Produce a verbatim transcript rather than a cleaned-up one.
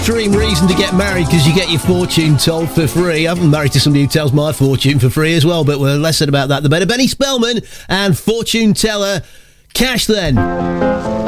Extreme reason to get married because you get your fortune told for free. I'm married to somebody who tells my fortune for free as well, but we're less said about that the better. Benny Spellman and fortune teller Cash then.